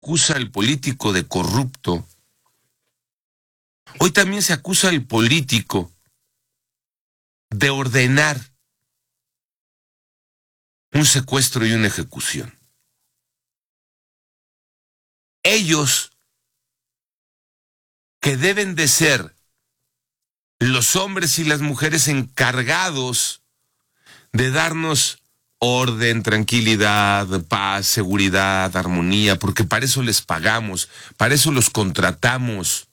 acusa al político de corrupto, hoy también se acusa al político de ordenar un secuestro y una ejecución. Ellos, que deben de ser los hombres y las mujeres encargados de darnos orden, tranquilidad, paz, seguridad, armonía, porque para eso les pagamos, para eso los contratamos.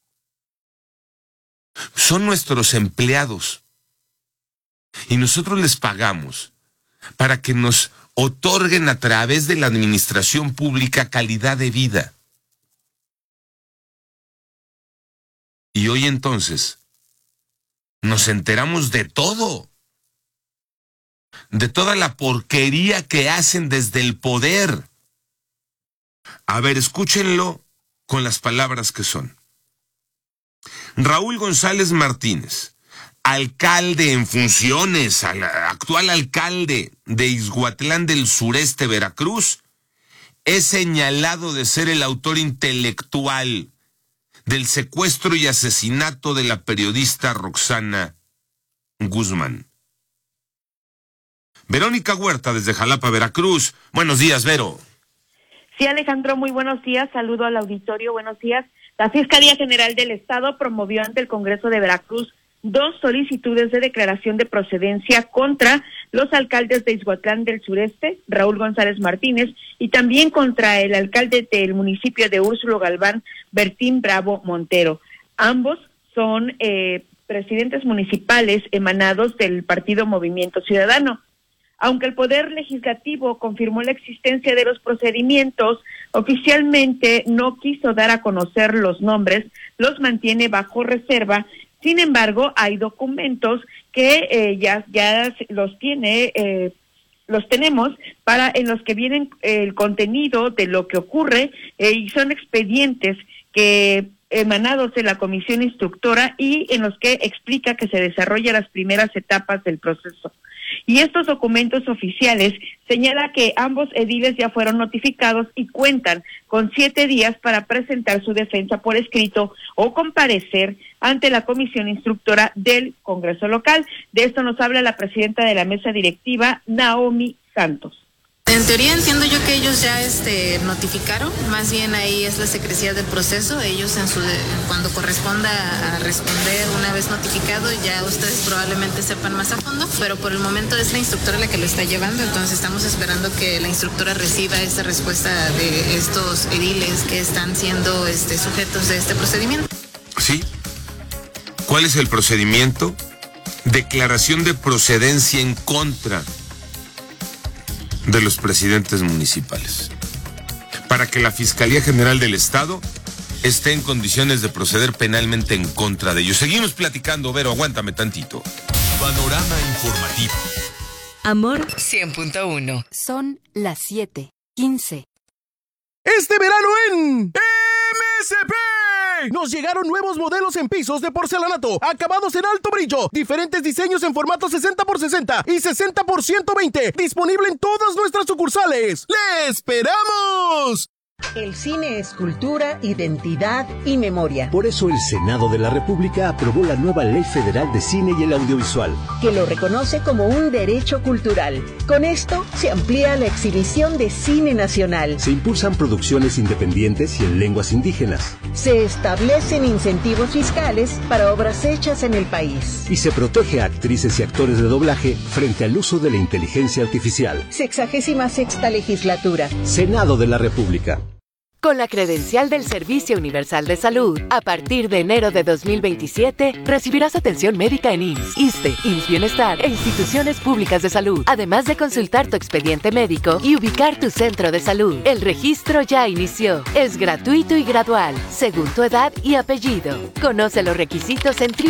Son nuestros empleados y nosotros les pagamos para que nos otorguen a través de la administración pública calidad de vida. Y hoy entonces nos enteramos de todo, de toda la porquería que hacen desde el poder. A ver, escúchenlo con las palabras que son. Raúl González Martínez, alcalde en funciones, actual alcalde de Ixhuatlán del Sureste, Veracruz, es señalado de ser el autor intelectual del secuestro y asesinato de la periodista Roxana Guzmán. Verónica Huerta, desde Jalapa, Veracruz. Buenos días, Vero. Sí, Alejandro, muy buenos días. Saludo al auditorio, buenos días. La Fiscalía General del Estado promovió ante el Congreso de Veracruz 2 solicitudes de declaración de procedencia contra los alcaldes de Ixhuatlán del Sureste, Raúl González Martínez, y también contra el alcalde del municipio de Úrsulo Galván, Bertín Bravo Montero. Ambos son presidentes municipales emanados del partido Movimiento Ciudadano. Aunque el Poder Legislativo confirmó la existencia de los procedimientos, oficialmente no quiso dar a conocer los nombres, los mantiene bajo reserva. Sin embargo, hay documentos que ya los tenemos en los que vienen el contenido de lo que ocurre y son expedientes que emanados de la comisión instructora y en los que explica que se desarrollan las primeras etapas del proceso. Y estos documentos oficiales señala que ambos ediles ya fueron notificados y cuentan con 7 días para presentar su defensa por escrito o comparecer ante la comisión instructora del Congreso local. De esto nos habla la presidenta de la mesa directiva, Naomi Santos. En teoría entiendo yo que ellos ya notificaron, más bien ahí es la secrecía del proceso, ellos cuando corresponda a responder una vez notificado, ya ustedes probablemente sepan más a fondo, pero por el momento es la instructora la que lo está llevando, entonces estamos esperando que la instructora reciba esa respuesta de estos ediles que están siendo sujetos de este procedimiento. ¿Sí? ¿Cuál es el procedimiento? Declaración de procedencia en contra de los presidentes municipales, para que la Fiscalía General del Estado esté en condiciones de proceder penalmente en contra de ellos. Seguimos platicando, Vero, aguántame tantito. Panorama informativo. Amor 100.1. Son las 7:15. Este verano en MSP nos llegaron nuevos modelos en pisos de porcelanato, acabados en alto brillo, diferentes diseños en formato 60x60 y 60x120, disponible en todas nuestras sucursales. ¡Le esperamos! El cine es cultura, identidad y memoria. Por eso el Senado de la República aprobó la nueva Ley Federal de Cine y el Audiovisual, que lo reconoce como un derecho cultural. Con esto se amplía la exhibición de cine nacional. Se impulsan producciones independientes y en lenguas indígenas. Se establecen incentivos fiscales para obras hechas en el país. Y se protege a actrices y actores de doblaje frente al uso de la inteligencia artificial. 66ª legislatura. Senado de la República. Con la credencial del Servicio Universal de Salud, a partir de enero de 2027, recibirás atención médica en IMSS, ISSSTE, IMSS Bienestar e instituciones públicas de salud, además de consultar tu expediente médico y ubicar tu centro de salud. El registro ya inició. Es gratuito y gradual, según tu edad y apellido. Conoce los requisitos en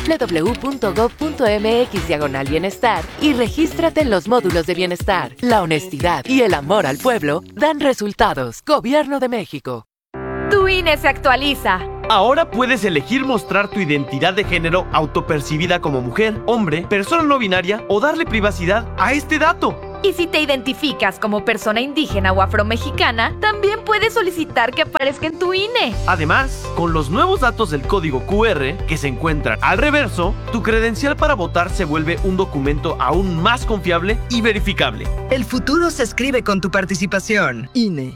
www.gov.mx/bienestar y regístrate en los módulos de bienestar. La honestidad y el amor al pueblo dan resultados. Gobierno de México. Tu INE se actualiza. Ahora puedes elegir mostrar tu identidad de género autopercibida como mujer, hombre, persona no binaria o darle privacidad a este dato. Y si te identificas como persona indígena o afromexicana, también puedes solicitar que aparezca en tu INE. Además, con los nuevos datos del código QR que se encuentran al reverso, tu credencial para votar se vuelve un documento aún más confiable y verificable. El futuro se escribe con tu participación. INE.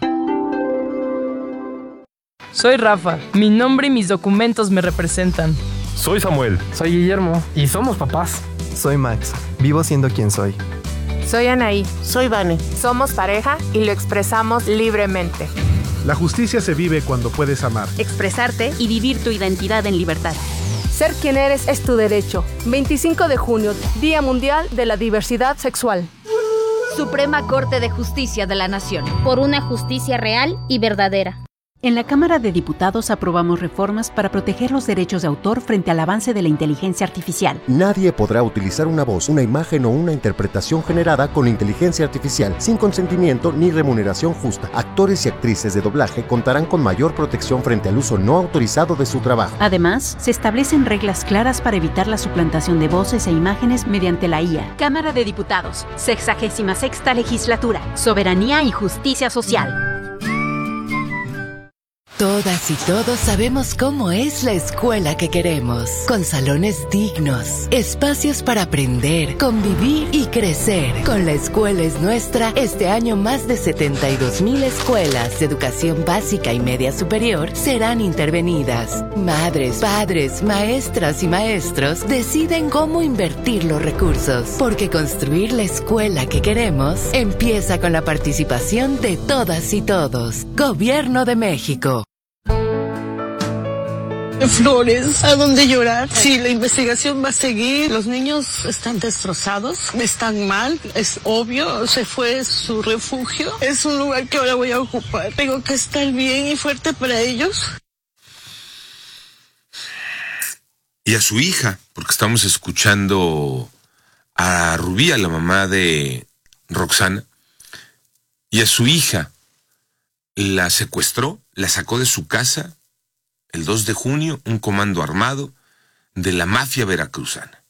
Soy Rafa. Mi nombre y mis documentos me representan. Soy Samuel. Soy Guillermo. Y somos papás. Soy Max. Vivo siendo quien soy. Soy Anaí. Soy Vane. Somos pareja y lo expresamos libremente. La justicia se vive cuando puedes amar, expresarte y vivir tu identidad en libertad. Ser quien eres es tu derecho. 25 de junio, Día Mundial de la Diversidad Sexual. Suprema Corte de Justicia de la Nación. Por una justicia real y verdadera. En la Cámara de Diputados aprobamos reformas para proteger los derechos de autor frente al avance de la inteligencia artificial. Nadie podrá utilizar una voz, una imagen o una interpretación generada con inteligencia artificial sin consentimiento ni remuneración justa. Actores y actrices de doblaje contarán con mayor protección frente al uso no autorizado de su trabajo. Además, se establecen reglas claras para evitar la suplantación de voces e imágenes mediante la IA. Cámara de Diputados, 66ª Legislatura. Soberanía y justicia social. Todas y todos sabemos cómo es la escuela que queremos, con salones dignos, espacios para aprender, convivir y crecer. Con La Escuela es Nuestra, este año más de 72,000 escuelas de educación básica y media superior serán intervenidas. Madres, padres, maestras y maestros deciden cómo invertir los recursos, porque construir la escuela que queremos empieza con la participación de todas y todos. Gobierno de México. Flores, ¿a dónde llorar? Sí, la investigación va a seguir. Los niños están destrozados, están mal, es obvio. Se fue su refugio. Es un lugar que ahora voy a ocupar. Tengo que estar bien y fuerte para ellos. Y a su hija, porque estamos escuchando a Rubí, a la mamá de Roxana, y a su hija la secuestró, la sacó de su casa el 2 de junio, un comando armado de la mafia veracruzana.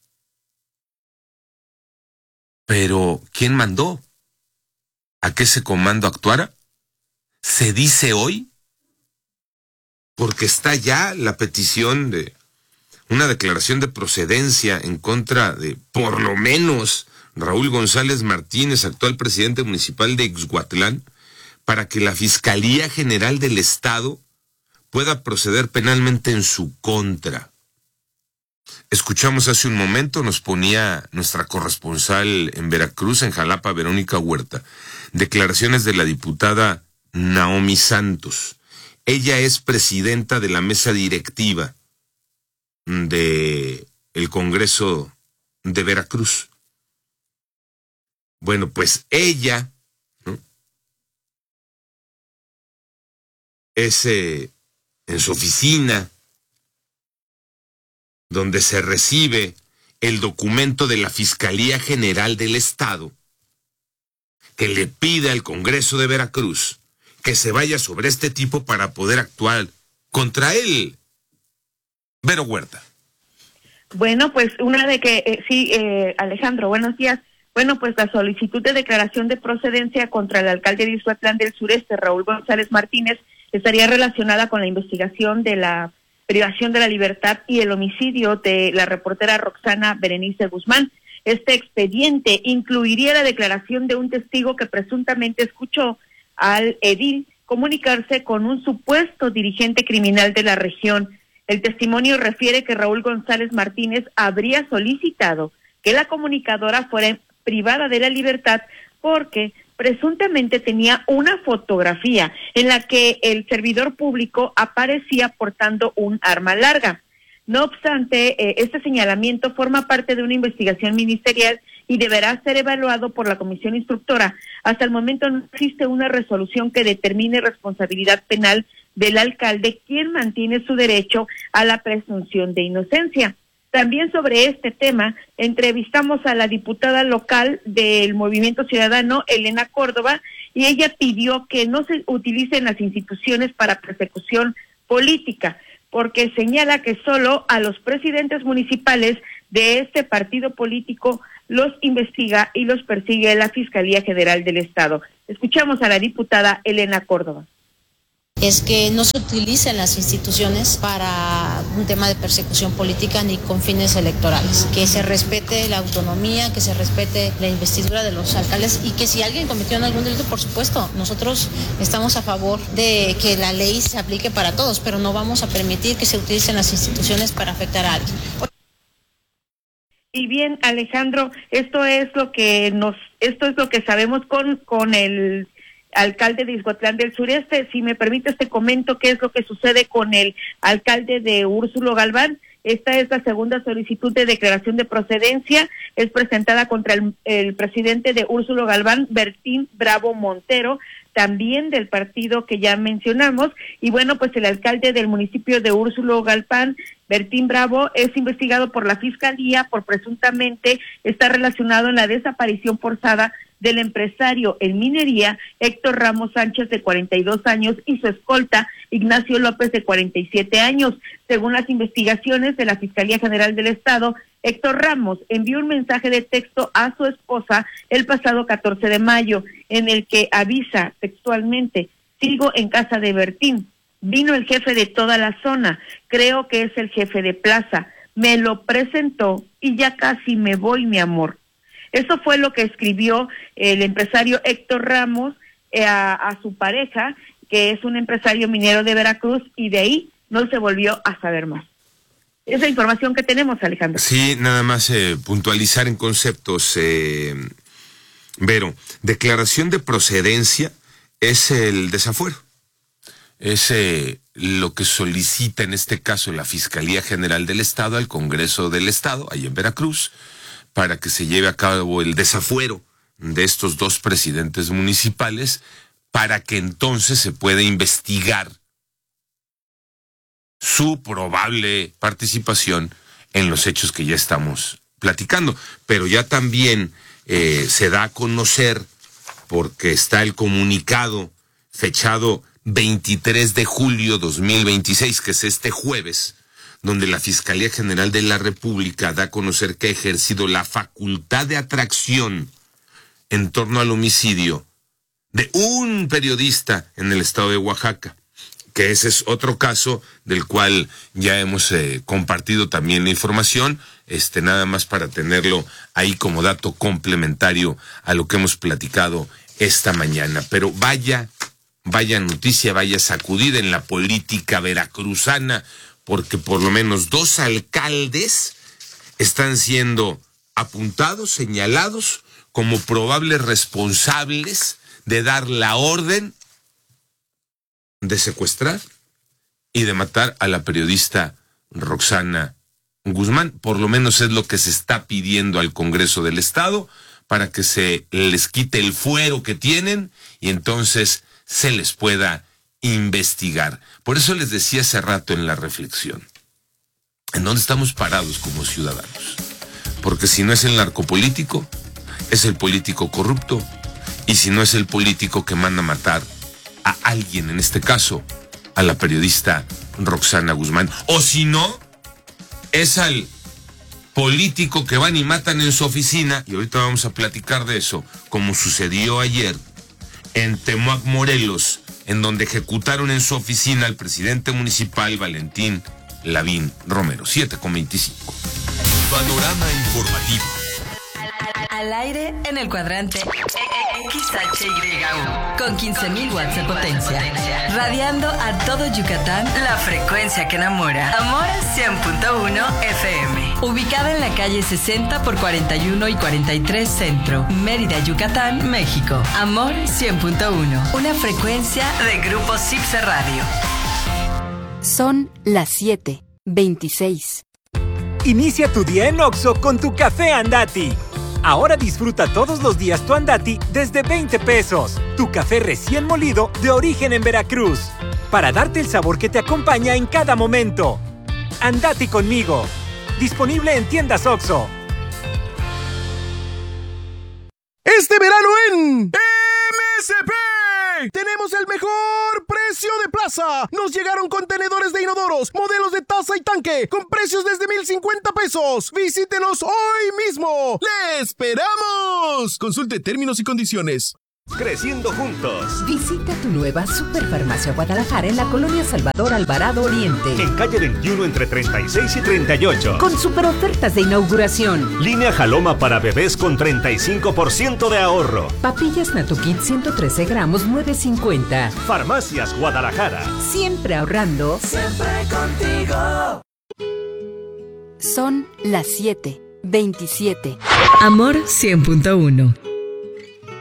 Pero, ¿quién mandó a que ese comando actuara? Se dice hoy, porque está ya la petición de una declaración de procedencia en contra de, por lo menos, Raúl González Martínez, actual presidente municipal de Ixhuatlán, para que la Fiscalía General del Estado pueda proceder penalmente en su contra. Escuchamos hace un momento, nos ponía nuestra corresponsal en Veracruz, en Jalapa, Verónica Huerta, declaraciones de la diputada Naomi Santos. Ella es presidenta de la mesa directiva de el Congreso de Veracruz. Bueno, pues ella, ¿no?, es en su oficina donde se recibe el documento de la Fiscalía General del Estado que le pide al Congreso de Veracruz que se vaya sobre este tipo para poder actuar contra él. Vero Huerta. Bueno, pues una de que, Alejandro, buenos días. Bueno, pues la solicitud de declaración de procedencia contra el alcalde de Ixhuatlán del Sureste, Raúl González Martínez, estaría relacionada con la investigación de la privación de la libertad y el homicidio de la reportera Roxana Berenice Guzmán. Este expediente incluiría la declaración de un testigo que presuntamente escuchó al edil comunicarse con un supuesto dirigente criminal de la región. El testimonio refiere que Raúl González Martínez habría solicitado que la comunicadora fuera privada de la libertad porque presuntamente tenía una fotografía en la que el servidor público aparecía portando un arma larga. No obstante, este señalamiento forma parte de una investigación ministerial y deberá ser evaluado por la comisión instructora. Hasta el momento no existe una resolución que determine responsabilidad penal del alcalde, quien mantiene su derecho a la presunción de inocencia. También sobre este tema entrevistamos a la diputada local del Movimiento Ciudadano, Elena Córdoba, y ella pidió que no se utilicen las instituciones para persecución política, porque señala que solo a los presidentes municipales de este partido político los investiga y los persigue la Fiscalía General del Estado. Escuchamos a la diputada Elena Córdoba. Es que no se utilicen las instituciones para un tema de persecución política ni con fines electorales, que se respete la autonomía, que se respete la investidura de los alcaldes y que si alguien cometió algún delito, por supuesto, nosotros estamos a favor de que la ley se aplique para todos, pero no vamos a permitir que se utilicen las instituciones para afectar a alguien. Y bien, Alejandro, esto es lo que sabemos con el alcalde de Ixhuatlán del Sureste. Si me permites, te comento qué es lo que sucede con el alcalde de Úrsulo Galván. Esta es la segunda solicitud de declaración de procedencia. Es presentada contra el presidente de Úrsulo Galván, Bertín Bravo Montero, también del partido que ya mencionamos. Y bueno, pues el alcalde del municipio de Úrsulo Galván, Bertín Bravo, es investigado por la Fiscalía por presuntamente estar relacionado en la desaparición forzada del empresario en minería Héctor Ramos Sánchez, de 42 años, y su escolta Ignacio López, de 47 años. Según las investigaciones de la Fiscalía General del Estado, Héctor Ramos envió un mensaje de texto a su esposa el pasado 14 de mayo, en el que avisa textualmente: sigo en casa de Bertín, vino el jefe de toda la zona, creo que es el jefe de plaza, me lo presentó y ya casi me voy, mi amor. Eso fue lo que escribió el empresario Héctor Ramos a su pareja, que es un empresario minero de Veracruz, y de ahí no se volvió a saber más. Esa información que tenemos, Alejandro. Sí, nada más puntualizar en conceptos, Vero. Declaración de procedencia es el desafuero. Es lo que solicita en este caso la Fiscalía General del Estado al Congreso del Estado, ahí en Veracruz, para que se lleve a cabo el desafuero de estos dos presidentes municipales, para que entonces se pueda investigar su probable participación en los hechos que ya estamos platicando. Pero ya también se da a conocer, porque está el comunicado fechado 23 de julio 2026, que es este jueves, donde la Fiscalía General de la República da a conocer que ha ejercido la facultad de atracción en torno al homicidio de un periodista en el estado de Oaxaca, que ese es otro caso del cual ya hemos compartido también la información, nada más para tenerlo ahí como dato complementario a lo que hemos platicado esta mañana. Pero vaya noticia, vaya sacudida en la política veracruzana, porque por lo menos 2 alcaldes están siendo apuntados, señalados como probables responsables de dar la orden de secuestrar y de matar a la periodista Roxana Guzmán. Por lo menos es lo que se está pidiendo al Congreso del Estado, para que se les quite el fuero que tienen y entonces se les pueda investigar. Por eso les decía hace rato en la reflexión, ¿en dónde estamos parados como ciudadanos? Porque si no es el narcopolítico, es el político corrupto, y si no es el político que manda matar a alguien, en este caso a la periodista Roxana Guzmán, o si no, es al político que van y matan en su oficina, y ahorita vamos a platicar de eso, como sucedió ayer en Temoac, Morelos, en donde ejecutaron en su oficina al presidente municipal Valentín Lavín Romero. 7:25. Panorama informativo. Al aire en el cuadrante XHYU, con 15.000 watts de potencia, radiando a todo Yucatán, la frecuencia que enamora. Amor 100.1 FM, ubicada en la calle 60 por 41 y 43 Centro, Mérida, Yucatán, México. Amor 100.1, una frecuencia de Grupo Cipse Radio. Son las 7:26. Inicia tu día en Oxxo con tu café Andati. Ahora disfruta todos los días tu Andati desde 20 pesos. Tu café recién molido de origen en Veracruz, para darte el sabor que te acompaña en cada momento. Andati conmigo. Disponible en tiendas Oxxo. Este verano en MSP ¡Tenemos el mejor precio de plaza! Nos llegaron contenedores de inodoros, modelos de taza y tanque, con precios desde 1,050 pesos. ¡Visítenos hoy mismo! ¡Le esperamos! Consulte términos y condiciones. Creciendo juntos. Visita tu nueva Superfarmacia Guadalajara en la colonia Salvador Alvarado Oriente. En calle 21 entre 36 y 38. Con super ofertas de inauguración. Línea Jaloma para bebés con 35% de ahorro. Papillas Natukit 113 gramos 9.50. Farmacias Guadalajara. Siempre ahorrando. Siempre contigo. Son las 7:27. Amor 100.1.